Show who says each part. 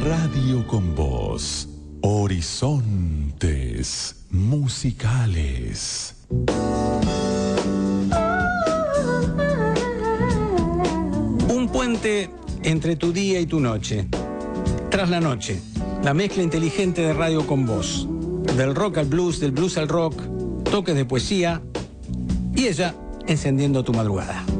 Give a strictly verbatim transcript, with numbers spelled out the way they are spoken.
Speaker 1: Radio con Voz. Horizontes musicales.
Speaker 2: Un puente entre tu día y tu noche. Tras la noche, la mezcla inteligente de Radio con Voz. Del rock al blues, del blues al rock, toques de poesía y ella encendiendo tu madrugada.